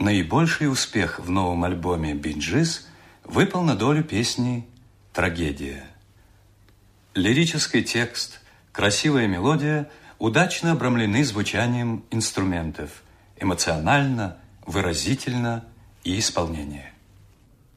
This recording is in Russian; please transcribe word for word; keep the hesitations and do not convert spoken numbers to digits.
Наибольший успех в новом альбоме Bee Gees выпал на долю песни «Трагедия». Лирический текст, красивая мелодия удачно обрамлены звучанием инструментов, эмоционально, выразительно и исполнение.